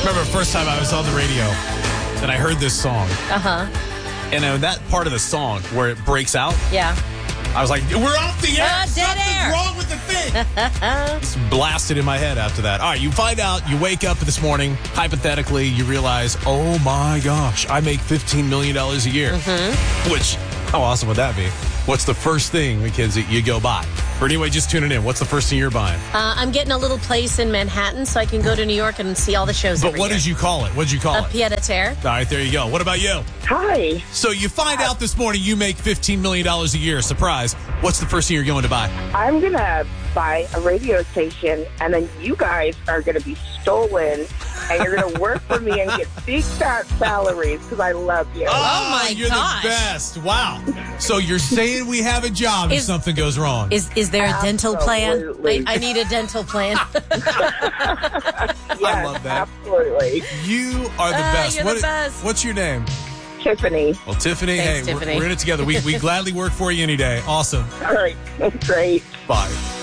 remember the first time I was on the radio and I heard this song. Uh-huh. And that part of the song where it breaks out, Yeah. I was like, we're off the air. Dead Something's air. wrong with the thing. It's blasted in my head after that. All right, you find out, you wake up this morning, hypothetically, you realize, oh my gosh, I make $15 million a year. Which, how awesome would that be? What's the first thing, Mackenzie, you go buy? Or anyway, just tuning in. What's the first thing you're buying? I'm getting a little place in Manhattan so I can go to New York and see all the shows But every what year. did you call it? What did you call A it? pied-à-terre. All right, there you go. What about you? Hi. So you find out this morning you make $15 million a year. Surprise. What's the first thing you're going to buy? I'm going to buy a radio station, and then you guys are going to be stolen, and you're going to work for me and get big fat salaries because I love you. Oh, my you're gosh. the best. Wow. So you're saying we have a job if something goes wrong. Is there a dental plan? Absolutely. I need a dental plan. Yes, I love that. Absolutely. You are the best. You're the best. What's your name? Tiffany. Well, Tiffany, Thanks, hey, Tiffany. We're in it together. We gladly work for you any day. Awesome. All right. Great. Bye.